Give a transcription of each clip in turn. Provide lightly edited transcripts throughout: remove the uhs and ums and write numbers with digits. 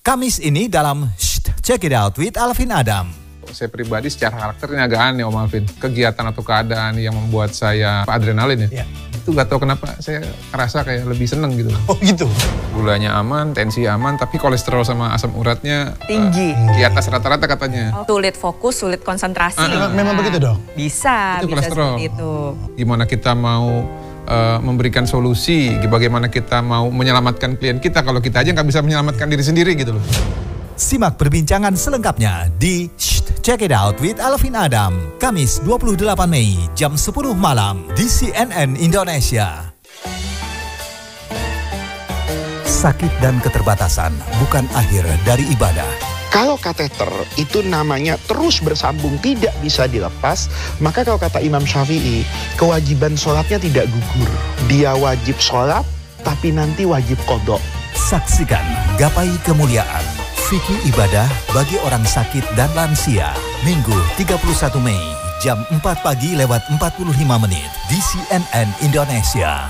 Kamis ini dalam Check It Out with Alvin Adam. Saya pribadi secara karakternya agak aneh Om Alvin. Kegiatan atau keadaan yang membuat saya adrenalin ya. Itu gak tahu kenapa saya ngerasa kayak lebih seneng gitu. Oh gitu? Gulanya aman, tensi aman, tapi kolesterol sama asam uratnya tinggi. Di atas rata-rata katanya. Sulit fokus, sulit konsentrasi. Memang begitu dong? Bisa, itu bisa kolesterol. seperti itu. Gimana kita mau memberikan solusi, bagaimana kita mau menyelamatkan klien kita kalau kita aja nggak bisa menyelamatkan diri sendiri gitu loh. Simak perbincangan selengkapnya di Check It Out with Alvin Adam, Kamis 28 Mei jam 10 malam di CNN Indonesia. Sakit dan keterbatasan bukan akhir dari ibadah. Kalau kateter itu namanya terus bersambung, tidak bisa dilepas, maka kalau kata Imam Syafi'i, kewajiban sholatnya tidak gugur. Dia wajib sholat, tapi nanti wajib qadha. Saksikan Gapai Kemuliaan, fikih ibadah bagi orang sakit dan lansia. Minggu 31 Mei, jam 4 pagi lewat 45 menit di CNN Indonesia.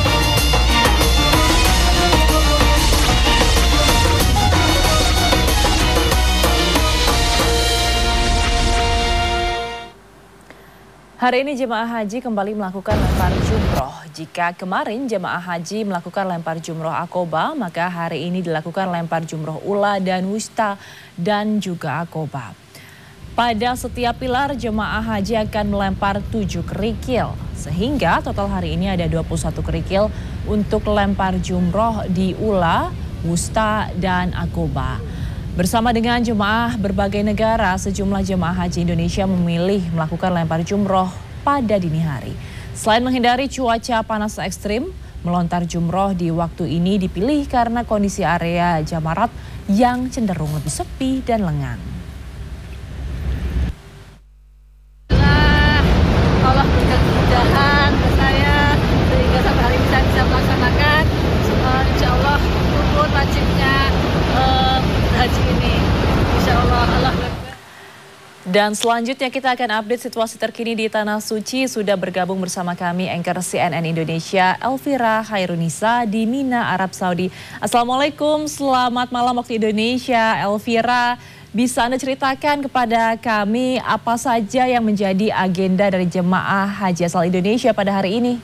Hari ini jemaah haji kembali melakukan lempar jumroh. Jika kemarin jemaah haji melakukan lempar jumroh akobah, maka hari ini dilakukan lempar jumroh ula dan wusta dan juga akobah. Pada setiap pilar jemaah haji akan melempar 7 kerikil, sehingga total hari ini ada 21 kerikil untuk lempar jumroh di ula, wusta dan akobah. Bersama dengan jemaah berbagai negara, sejumlah jemaah haji Indonesia memilih melakukan lempar jumroh pada dini hari. Selain menghindari cuaca panas ekstrim, melontar jumroh di waktu ini dipilih karena kondisi area Jamarat yang cenderung lebih sepi dan lengang. Allah berikan kemudahan ke saya sehingga sampai hari ini saya bisa melaksanakan insya Allah rukun wajibnya haji ini, insya Allah. Dan selanjutnya kita akan update situasi terkini di Tanah Suci. Sudah bergabung bersama kami anchor CNN Indonesia Elvira Khairunisa di Mina, Arab Saudi. Assalamualaikum, selamat malam waktu Indonesia. Elvira, bisa Anda ceritakan kepada kami apa saja yang menjadi agenda dari jemaah haji asal Indonesia pada hari ini?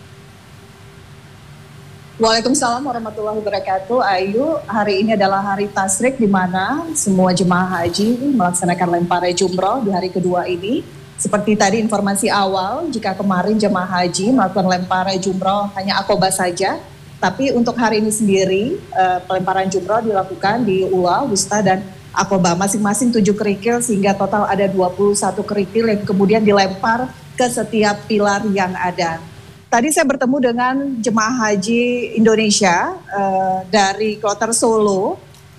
Waalaikumsalam warahmatullahi wabarakatuh. Ayu, hari ini adalah hari tasrik di mana semua jemaah haji melaksanakan lempar jumroh di hari kedua ini. Seperti tadi informasi awal, jika kemarin jemaah haji melakukan lempar jumroh hanya akobah saja, tapi untuk hari ini sendiri pelemparan jumroh dilakukan di ula, wusta dan akobah, masing-masing 7 kerikil sehingga total ada 21 kerikil yang kemudian dilempar ke setiap pilar yang ada. Tadi saya bertemu dengan jemaah haji Indonesia dari Kloter Solo.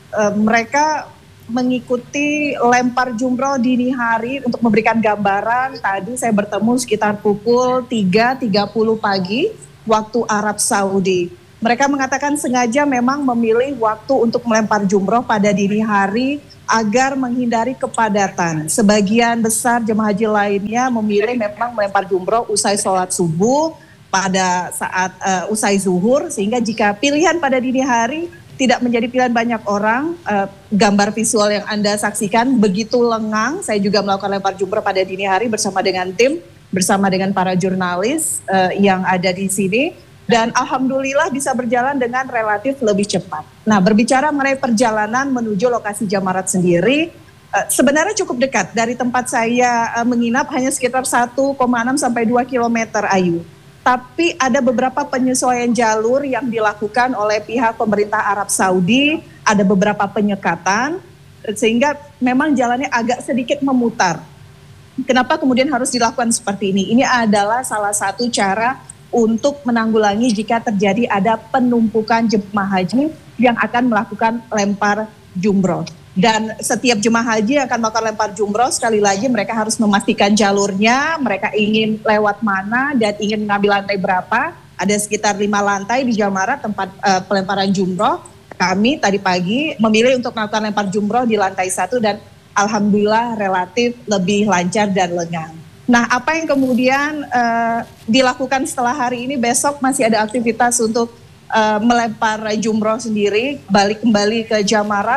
Mereka mengikuti lempar jumroh dini hari untuk memberikan gambaran. Tadi saya bertemu sekitar pukul 3.30 pagi waktu Arab Saudi. Mereka mengatakan sengaja memang memilih waktu untuk melempar jumroh pada dini hari agar menghindari kepadatan. Sebagian besar jemaah haji lainnya memilih memang melempar jumroh usai sholat subuh, pada saat usai zuhur, sehingga jika pilihan pada dini hari tidak menjadi pilihan banyak orang, gambar visual yang Anda saksikan begitu lengang. Saya juga melakukan lempar jumroh pada dini hari bersama dengan tim, bersama dengan para jurnalis yang ada di sini, dan alhamdulillah bisa berjalan dengan relatif lebih cepat. Nah, berbicara mengenai perjalanan menuju lokasi Jamarat sendiri, sebenarnya cukup dekat dari tempat saya menginap, hanya sekitar 1,6 sampai 2 km, Ayu. Tapi ada beberapa penyesuaian jalur yang dilakukan oleh pihak pemerintah Arab Saudi, ada beberapa penyekatan, sehingga memang jalannya agak sedikit memutar. Kenapa kemudian harus dilakukan seperti ini? Ini adalah salah satu cara untuk menanggulangi jika terjadi ada penumpukan jemaah haji yang akan melakukan lempar jumroh. Dan setiap jemaah haji yang akan melakukan lempar jumroh, sekali lagi mereka harus memastikan jalurnya, mereka ingin lewat mana dan ingin mengambil lantai berapa. Ada sekitar 5 lantai di Jamarat tempat pelemparan jumroh. Kami tadi pagi memilih untuk melakukan lempar jumroh di lantai 1 dan alhamdulillah relatif lebih lancar dan lengang. Nah, apa yang kemudian dilakukan setelah hari ini? Besok masih ada aktivitas untuk melempar jumroh sendiri, balik kembali ke Jamarat.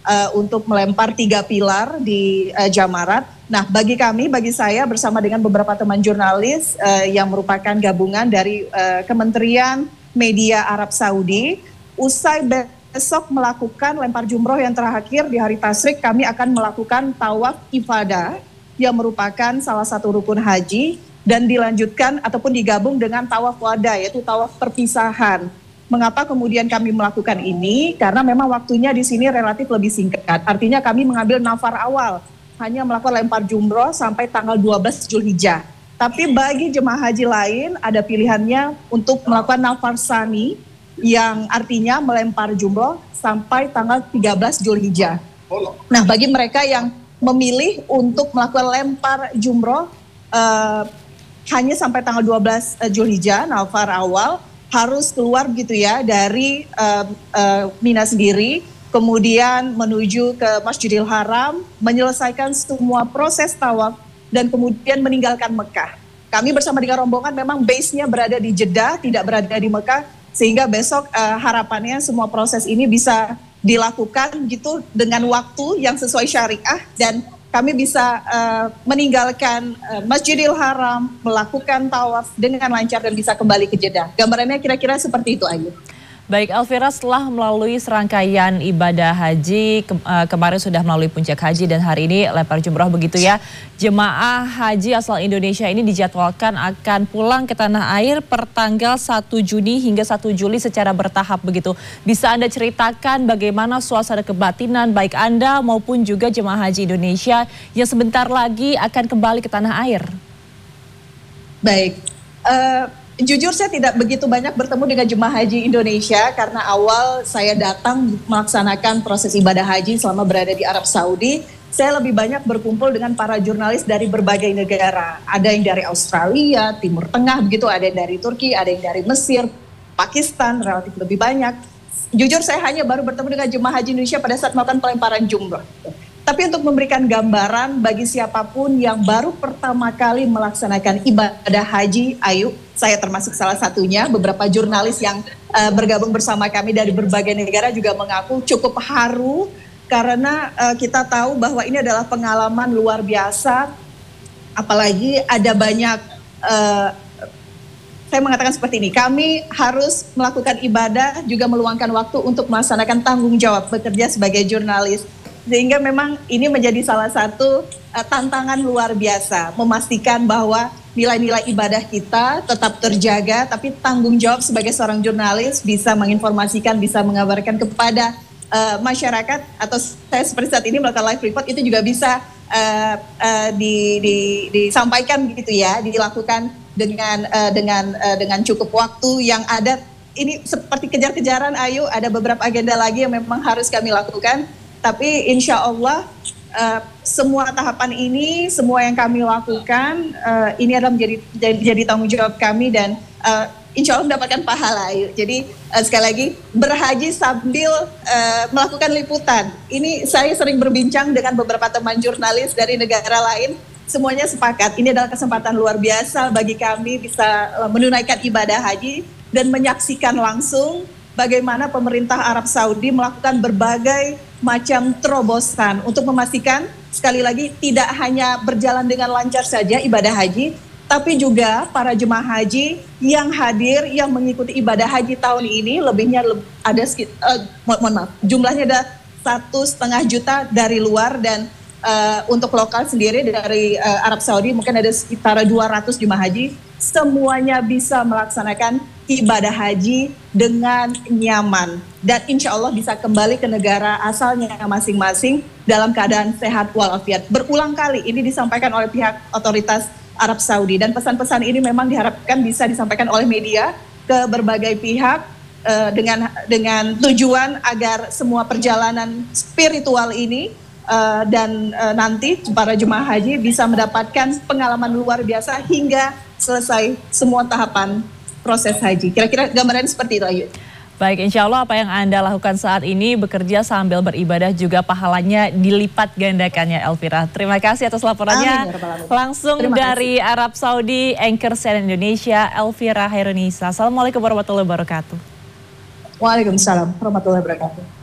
untuk melempar 3 pilar di Jamarat. Nah, bagi saya bersama dengan beberapa teman jurnalis yang merupakan gabungan dari Kementerian Media Arab Saudi, usai besok melakukan lempar jumroh yang terakhir di hari tasyrik, kami akan melakukan tawaf ifadah yang merupakan salah satu rukun haji dan dilanjutkan ataupun digabung dengan tawaf wada, yaitu tawaf perpisahan. Mengapa kemudian kami melakukan ini? Karena memang waktunya di sini relatif lebih singkat. Artinya kami mengambil nafar awal, hanya melakukan lempar jumroh sampai tanggal 12 Zulhijjah. Tapi bagi jemaah haji lain ada pilihannya untuk melakukan nafar sani, yang artinya melempar jumroh sampai tanggal 13 Zulhijjah. Nah, bagi mereka yang memilih untuk melakukan lempar jumroh hanya sampai tanggal 12 Zulhijjah, nafar awal, harus keluar gitu ya dari Mina sendiri, kemudian menuju ke Masjidil Haram, menyelesaikan semua proses tawaf, dan kemudian meninggalkan Mekah. Kami bersama dengan rombongan memang base-nya berada di Jeddah, tidak berada di Mekah, sehingga besok harapannya semua proses ini bisa dilakukan gitu dengan waktu yang sesuai syariah, dan kami bisa meninggalkan Masjidil Haram, melakukan tawaf dengan lancar dan bisa kembali ke Jeddah. Gambarannya kira-kira seperti itu, Ayu. Baik, Elvira, setelah melalui serangkaian ibadah haji, kemarin sudah melalui puncak haji dan hari ini lempar jumroh begitu ya. Jemaah haji asal Indonesia ini dijadwalkan akan pulang ke tanah air per tanggal 1 Juni hingga 1 Juli secara bertahap begitu. Bisa Anda ceritakan bagaimana suasana kebatinan baik Anda maupun juga jemaah haji Indonesia yang sebentar lagi akan kembali ke tanah air? Baik, jujur saya tidak begitu banyak bertemu dengan jemaah haji Indonesia karena awal saya datang melaksanakan proses ibadah haji selama berada di Arab Saudi. Saya lebih banyak berkumpul dengan para jurnalis dari berbagai negara. Ada yang dari Australia, Timur Tengah begitu, ada yang dari Turki, ada yang dari Mesir, Pakistan, relatif lebih banyak. Jujur saya hanya baru bertemu dengan jemaah haji Indonesia pada saat melakukan pelemparan jumroh. Tapi untuk memberikan gambaran bagi siapapun yang baru pertama kali melaksanakan ibadah haji, Ayu, saya termasuk salah satunya, beberapa jurnalis yang bergabung bersama kami dari berbagai negara juga mengaku cukup haru karena kita tahu bahwa ini adalah pengalaman luar biasa, apalagi ada banyak, saya mengatakan seperti ini, kami harus melakukan ibadah juga meluangkan waktu untuk melaksanakan tanggung jawab bekerja sebagai jurnalis. Sehingga memang ini menjadi salah satu tantangan luar biasa, memastikan bahwa nilai-nilai ibadah kita tetap terjaga, tapi tanggung jawab sebagai seorang jurnalis bisa menginformasikan, bisa mengabarkan kepada masyarakat, atau saya seperti saat ini melakukan live report, itu juga bisa disampaikan gitu ya, dilakukan dengan cukup waktu yang ada. Ini seperti kejar-kejaran, Ayu, ada beberapa agenda lagi yang memang harus kami lakukan. Tapi insya Allah semua tahapan ini, semua yang kami lakukan, ini adalah menjadi tanggung jawab kami dan insya Allah mendapatkan pahala. Jadi sekali lagi berhaji sambil melakukan liputan. Ini saya sering berbincang dengan beberapa teman jurnalis dari negara lain, semuanya sepakat. Ini adalah kesempatan luar biasa bagi kami bisa menunaikan ibadah haji dan menyaksikan langsung bagaimana pemerintah Arab Saudi melakukan berbagai macam terobosan untuk memastikan sekali lagi tidak hanya berjalan dengan lancar saja ibadah haji, tapi juga para jemaah haji yang hadir yang mengikuti ibadah haji tahun ini lebihnya ada jumlahnya ada 1,5 juta dari luar, dan untuk lokal sendiri dari Arab Saudi mungkin ada sekitar 200 jemaah haji. Semuanya bisa melaksanakan ibadah haji dengan nyaman dan insya Allah bisa kembali ke negara asalnya masing-masing dalam keadaan sehat walafiat. Berulang kali ini disampaikan oleh pihak otoritas Arab Saudi, dan pesan-pesan ini memang diharapkan bisa disampaikan oleh media ke berbagai pihak dengan tujuan agar semua perjalanan spiritual ini dan nanti para jemaah haji bisa mendapatkan pengalaman luar biasa hingga selesai semua tahapan proses haji. Kira-kira gambaran seperti itu, Ayu. Baik, insya Allah apa yang Anda lakukan saat ini, bekerja sambil beribadah juga pahalanya dilipat gandakannya, Elvira. Terima kasih atas laporannya. Amin, langsung dari Arab Saudi, anchor CNN Indonesia, Elvira Hairunisa. Assalamualaikum warahmatullahi wabarakatuh. Waalaikumsalam warahmatullahi wabarakatuh.